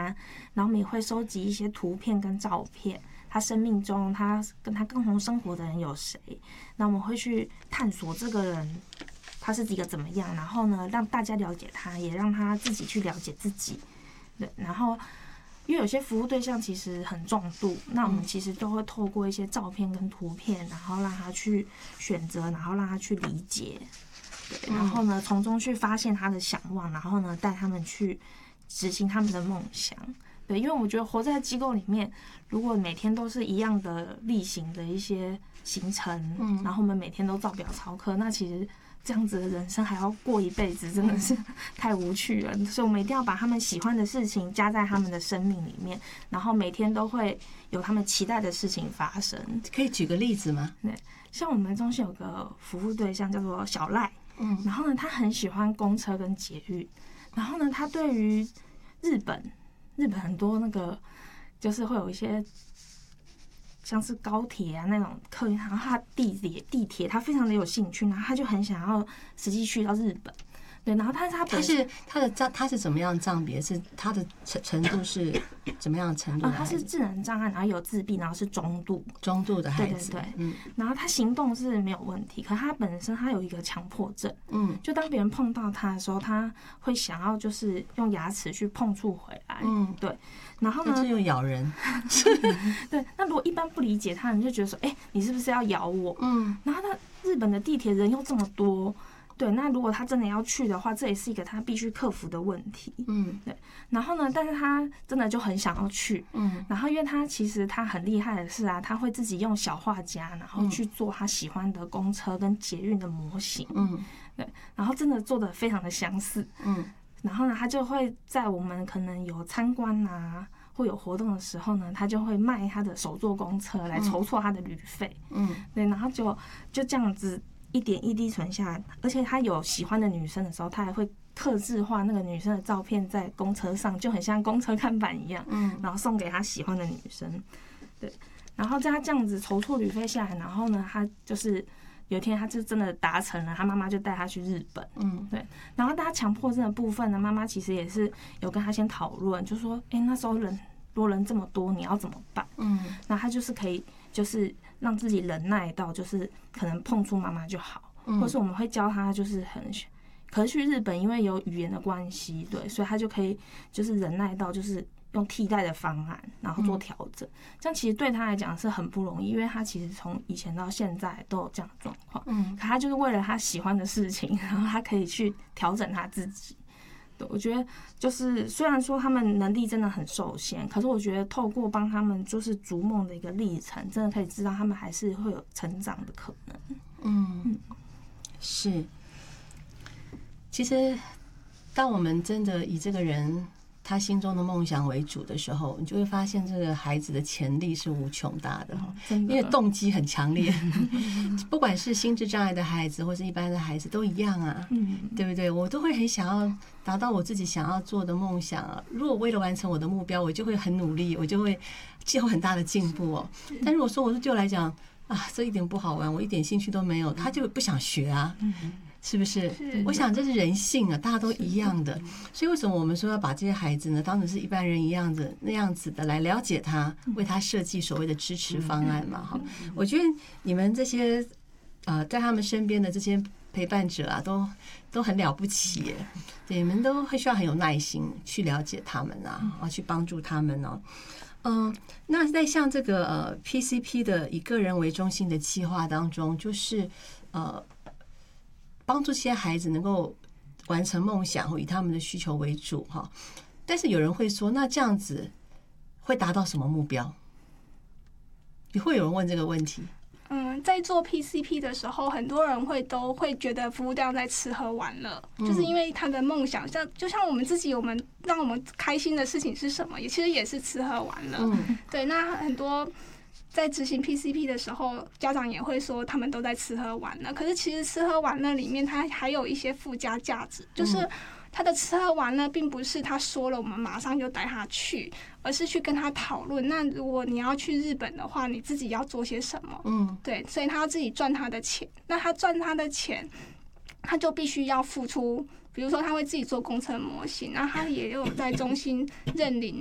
他，然后我们也会收集一些图片跟照片，他生命中他跟他共同生活的人有谁，那我们会去探索这个人他是一个怎么样，然后呢让大家了解他，也让他自己去了解自己。对，然后因为有些服务对象其实很重度，那我们其实都会透过一些照片跟图片，然后让他去选择，然后让他去理解，对，然后呢从中去发现他的想望，然后呢带他们去执行他们的梦想。对，因为我觉得活在机构里面，如果每天都是一样的例行的一些行程，然后我们每天都照表操课，那其实这样子的人生还要过一辈子，真的是太无趣了。所以我们一定要把他们喜欢的事情加在他们的生命里面，然后每天都会有他们期待的事情发生。 可以举个例子吗？ 对，像我们中心有个服务对象叫做小赖，然后呢，他很喜欢公车跟捷运，然后呢，他对于日本很多那个就是会有一些像是高铁啊那种客运，然后他地铁他非常的有兴趣，然后他就很想要实际去到日本。对，然后但是他是怎么样障别？是他的程度是怎么样的程度？ 他是智能障碍，然后有自闭，然后是中度的孩子。 对，然后他行动是没有问题，可他本身他有一个强迫症，就当别人碰到他的时候，他会想要就是用牙齿去碰触回来，对，然后呢， 就用咬人， 对，那如果一般不理解他人就觉得说，你是不是要咬我？然后他日本的地铁人又这么多。对，那如果他真的要去的话，这也是一个他必须克服的问题。对。然后呢，但是他真的就很想要去。然后因为他其实他很厉害的是啊，他会自己用小画家，然后去做他喜欢的公车跟捷运的模型。对。然后真的做的非常的相似。然后呢，他就会在我们可能有参观啊，或有活动的时候呢，他就会卖他的手作公车来筹措他的旅费。对，然后就这样子。一点一滴存下来，而且他有喜欢的女生的时候，他还会客制化那个女生的照片在公车上，就很像公车看板一样，然后送给他喜欢的女生。对，然后在他这样子筹措旅费下来，然后呢，他就是有一天他就真的达成了，他妈妈就带他去日本。对，然后他强迫症的部分呢，妈妈其实也是有跟他先讨论，就说，那时候人这么多，你要怎么办？那他就是可以就是让自己忍耐到，就是可能碰触妈妈就好，或是我们会教他，就是可是去日本因为有语言的关系，对，所以他就可以就是忍耐到，就是用替代的方案，然后做调整。这样其实对他来讲是很不容易，因为他其实从以前到现在都有这样的状况，可他就是为了他喜欢的事情，然后他可以去调整他自己。对，我觉得就是虽然说他们能力真的很受限，可是我觉得透过帮他们就是逐梦的一个历程，真的可以知道他们还是会有成长的可能。 是。其实当我们真的以这个人他心中的梦想为主的时候，你就会发现这个孩子的潜力是无穷大的，因为动机很强烈。不管是心智障碍的孩子或是一般的孩子都一样啊，对不对？我都会很想要达到我自己想要做的梦想啊。如果为了完成我的目标，我就会很努力，我就会有很大的进步哦。但如果说我对我来讲啊，这一点不好玩，我一点兴趣都没有，他就不想学啊。是不是？我想这是人性啊，大家都一样的。所以为什么我们说要把这些孩子呢当成是一般人一样的那样子的来了解他，为他设计所谓的支持方案嘛？哈，我觉得你们这些在他们身边的这些陪伴者啊，都很了不起耶。对，你们都会需要很有耐心去了解他们啊，去帮助他们哦。那在像这个PCP 的以个人为中心的计划当中，就是帮助这些孩子能够完成梦想，或以他们的需求为主哈。但是有人会说，那这样子会达到什么目标？也会有人问这个问题。 在做 PCP 的时候，很多人都会觉得服务对象在吃喝玩乐，就是因为他的梦想，就像我们自己，让我们开心的事情是什么？其实也是吃喝玩乐。对，那很多在执行 PCP 的时候，家长也会说他们都在吃喝玩乐，可是其实吃喝玩乐里面，它还有一些附加价值，就是他的吃喝玩乐并不是他说了我们马上就带他去，而是去跟他讨论。那如果你要去日本的话，你自己要做些什么？对，所以他要自己赚他的钱。那他赚他的钱，他就必须要付出。比如说他会自己做公车模型，然后他也有在中心认领